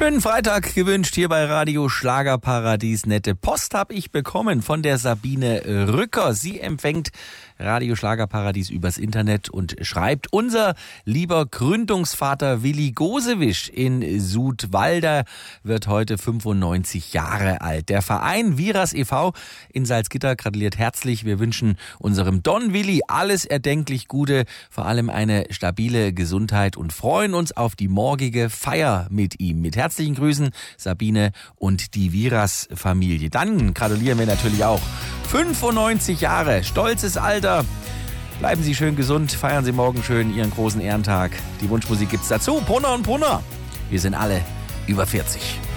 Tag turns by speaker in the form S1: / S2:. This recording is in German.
S1: Schönen Freitag gewünscht hier bei Radio Schlagerparadies. Nette Post habe ich bekommen von der Sabine Rücker. Sie empfängt Radio Schlagerparadies übers Internet und schreibt: Unser lieber Gründungsvater Willi Gosewisch in Sudwalder wird heute 95 Jahre alt. Der Verein Viras e.V. in Salzgitter gratuliert herzlich. Wir wünschen unserem Don Willi alles erdenklich Gute, vor allem eine stabile Gesundheit und freuen uns auf die morgige Feier mit ihm. Mit herzlichen Grüßen, Sabine und die Viras-Familie. Dann gratulieren wir natürlich auch. 95 Jahre, stolzes Alter. Bleiben Sie schön gesund, feiern Sie morgen schön Ihren großen Ehrentag. Die Wunschmusik gibt's dazu. Brunner und Brunner. Wir sind alle über 40.